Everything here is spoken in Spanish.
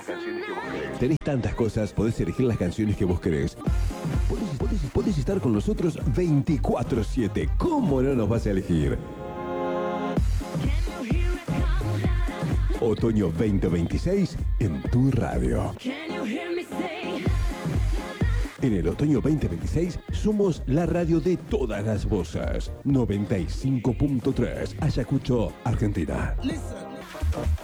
las canciones que vos querés. Tenés tantas cosas, podés elegir las canciones que vos querés. Podés estar con nosotros 24/7. ¿Cómo no nos vas a elegir? Otoño 2026 en tu radio. En el otoño 2026 somos la radio de todas las voces. 95.3 Ayacucho, Argentina.